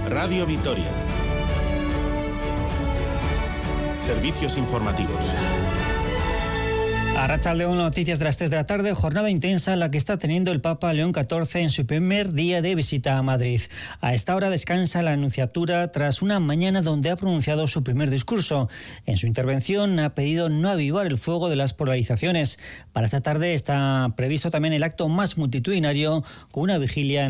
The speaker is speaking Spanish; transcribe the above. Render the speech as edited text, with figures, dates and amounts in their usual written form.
Radio Vitoria. Servicios informativos. Arratsaldeon, noticias de las 3 de la tarde, jornada intensa la que está teniendo el Papa León XIV en su primer día de visita a Madrid. A esta hora descansa la Nunciatura tras una mañana donde ha pronunciado su primer discurso. En su intervención ha pedido no avivar el fuego de las polarizaciones. Para esta tarde está previsto también el acto más multitudinario con una vigilia en